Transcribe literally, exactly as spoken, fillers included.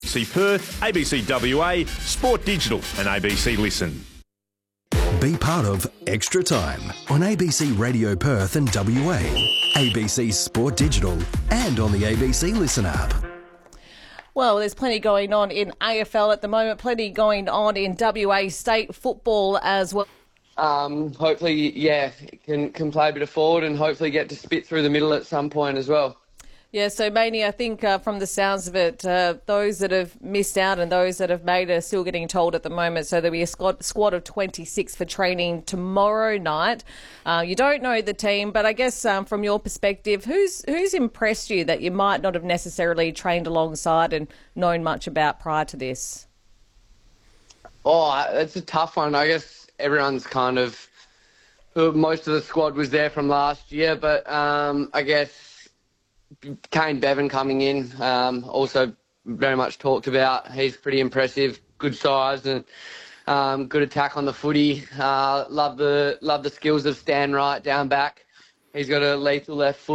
C Perth, A B C W A, Sport Digital and A B C Listen. Be part of Extra Time on A B C Radio Perth and W A, A B C Sport Digital and on the A B C Listen app. Well, there's plenty going on in A F L at the moment, plenty going on in W A state football as well. Um, hopefully, yeah, can can play a bit of forward and hopefully get to spit through the middle at some point as well. Yeah, so Maney, I think uh, from the sounds of it, uh, those that have missed out and those that have made it are still getting told at the moment. So there'll be a squad, squad of twenty-six for training tomorrow night. Uh, you don't know the team, but I guess um, from your perspective, who's who's impressed you that you might not have necessarily trained alongside and known much about prior to this? Oh, it's a tough one. I guess everyone's kind of, most of the squad was there from last year, but um, I guess Kane Bevan coming in, um, also very much talked about. He's pretty impressive, good size and um, good attack on the footy. Uh, love the love the skills of Stan Wright down back. He's got a lethal left foot.